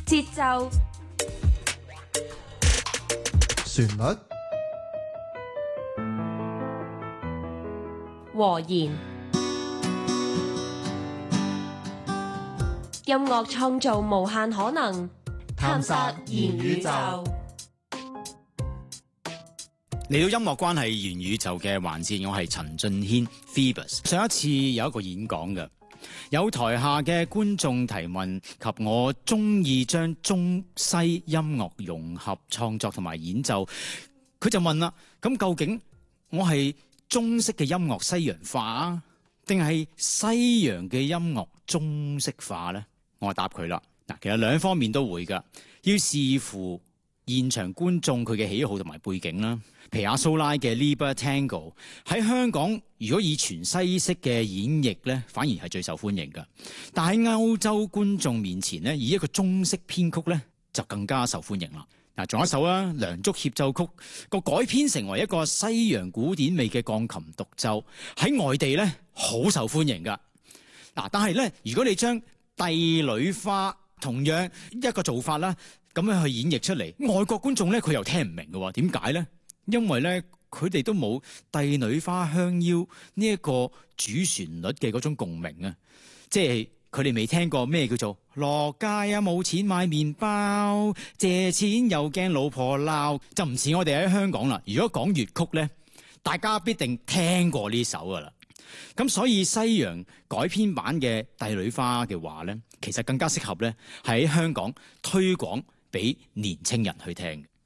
節奏、 旋律、 和弦，音樂創造無限可能，探索元宇宙。 嚟到音樂關係元宇宙嘅環節，我係陳俊軒 Phoebus。上一次有一個演講嘅，有台下嘅觀眾提問及我中意將中西音樂融合創作同埋演奏，佢就問啦：咁究竟我係中式嘅音樂西洋化啊，定係西洋嘅音樂中式化呢？我答佢啦。嗱，其實兩方面都會㗎，要視乎現場觀眾佢嘅喜好同埋背景啦。譬如阿蘇拉嘅 Liber Tango 喺香港，如果以全西式嘅演繹咧，反而係最受歡迎㗎。但喺歐洲觀眾面前咧，以一個中式編曲咧，就更加受歡迎啦。嗱，仲有一首啦，《梁祝協奏曲》個改編成為一個西洋古典味嘅鋼琴獨奏，喺外地咧好受歡迎㗎。嗱，但係咧，如果你將帝女花同樣一個做法啦，咁樣去演繹出嚟，外國觀眾咧佢又聽唔明嘅喎。點解咧？因為咧佢哋都冇帝女花香腰呢一個主旋律嘅嗰種共鳴啊，即係佢哋未聽過咩叫做落街啊冇錢買麵包，借錢又驚老婆鬧，就唔似我哋喺香港啦。如果講粵曲咧，大家必定聽過呢首噶啦。咁所以西洋改編版嘅帝女花嘅話咧，其實更加適合咧喺香港推廣俾年青人去聽。